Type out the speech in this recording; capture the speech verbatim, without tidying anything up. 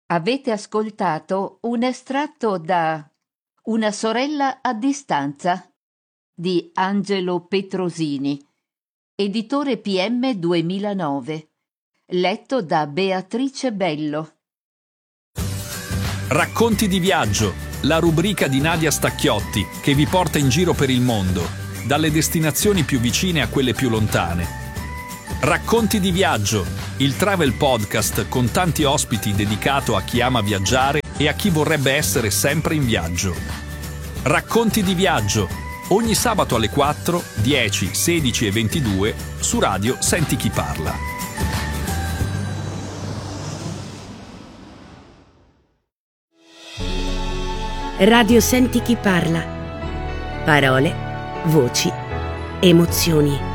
Avete ascoltato un estratto da Una sorella a distanza di Angelo Petrosini, editore P M duemilanove, letto da Beatrice Bello. Racconti di viaggio, la rubrica di Nadia Stacchiotti che vi porta in giro per il mondo, dalle destinazioni più vicine a quelle più lontane. Racconti di viaggio, il travel podcast con tanti ospiti dedicato a chi ama viaggiare e a chi vorrebbe essere sempre in viaggio. Racconti di viaggio, ogni sabato alle quattro, dieci, sedici e ventidue su Radio Senti Chi Parla. Radio Senti Chi Parla. Parole, voci, emozioni.